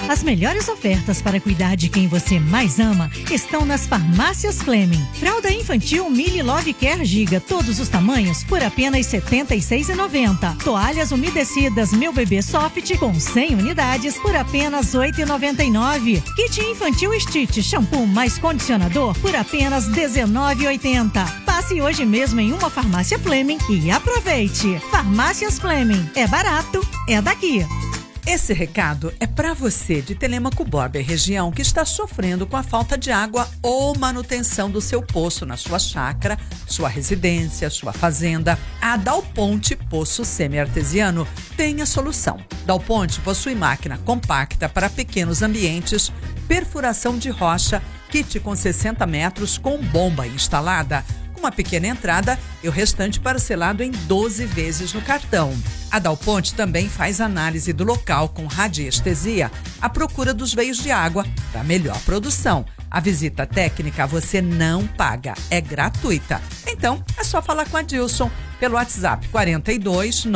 As melhores ofertas para cuidar de quem você mais ama estão nas farmácias Fleming. Fralda infantil Mili Love Care Giga, todos os tamanhos, por apenas R$ 76,90. Toalhas umedecidas Meu Bebê Soft com 100 unidades por apenas R$ 8,99. Kit infantil Stitch, shampoo mais condicionador por apenas R$ 19,80. Passe hoje mesmo em uma farmácia Fleming e aproveite. Farmácias Fleming, é barato, é daqui. Esse recado é para você de Telêmaco Borba e região que está sofrendo com a falta de água ou manutenção do seu poço na sua chácara, sua residência, sua fazenda. A Dal Ponte Poço Semi-Artesiano tem a solução. Dal Ponte possui máquina compacta para pequenos ambientes, perfuração de rocha, kit com 60 metros com bomba instalada, uma pequena entrada e o restante parcelado em 12 vezes no cartão. A Dal Ponte também faz análise do local com radiestesia à procura dos veios de água para melhor produção. A visita técnica você não paga, é gratuita. Então, é só falar com a Dilson pelo WhatsApp 42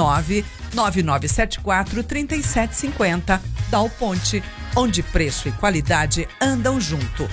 99974 3750. Dal Ponte, onde preço e qualidade andam junto.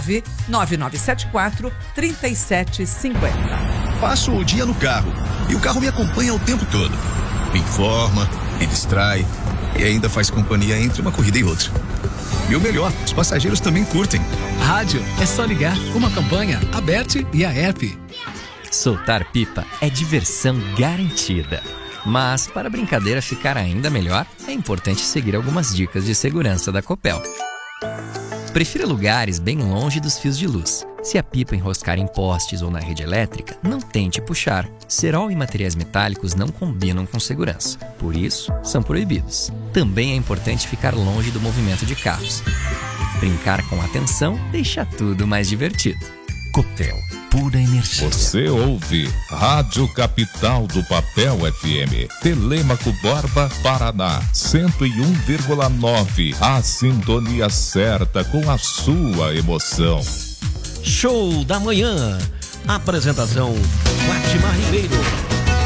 99974 3750. Passo o dia no carro e o carro me acompanha o tempo todo. Me informa, me distrai e ainda faz companhia entre uma corrida e outra. E o melhor, os passageiros também curtem. Rádio, é só ligar. Uma campanha, a BET e a ERP. Soltar pipa é diversão garantida. Mas, para a brincadeira ficar ainda melhor, é importante seguir algumas dicas de segurança da Copel. Prefira lugares bem longe dos fios de luz. Se a pipa enroscar em postes ou na rede elétrica, não tente puxar. Cerol e materiais metálicos não combinam com segurança. Por isso, são proibidos. Também é importante ficar longe do movimento de carros. Brincar com atenção deixa tudo mais divertido. Copel, pura energia. Você ouve Rádio Capital do Papel FM, Telêmaco Borba, Paraná, 101,9. A sintonia certa com a sua emoção. Show da manhã. Apresentação: Fátima Ribeiro.